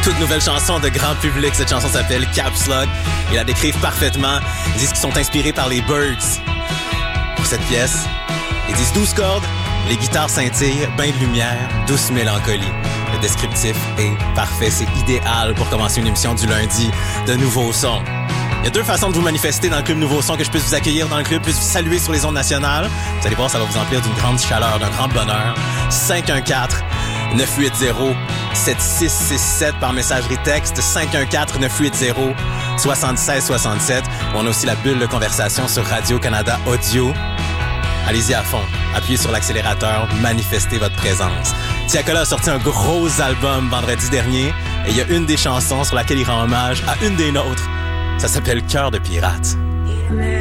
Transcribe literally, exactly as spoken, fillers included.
toute nouvelle chanson de grand public. Cette chanson s'appelle Caps Lock. Ils la décrivent parfaitement. Ils disent qu'ils sont inspirés par les Byrds pour cette pièce. Ils disent douze cordes, les guitares scintillent, bain de lumière, douce mélancolie. Le descriptif est parfait. C'est idéal pour commencer une émission du lundi de Nouveau Son. Il y a deux façons de vous manifester dans le Club Nouveau Son, que je puisse vous accueillir dans le club, puisse vous saluer sur les ondes nationales. Vous allez voir, ça va vous emplir d'une grande chaleur, d'un grand bonheur. cinq un quatre neuf huit zéro sept six six sept par messagerie texte, cinq un quatre neuf huit zéro sept six six sept. On a aussi la bulle de conversation sur Radio-Canada Audio. Allez-y à fond, appuyez sur l'accélérateur, manifestez votre présence. Tiakola a sorti un gros album vendredi dernier et il y a une des chansons sur laquelle il rend hommage à une des nôtres. Ça s'appelle Cœur de pirate.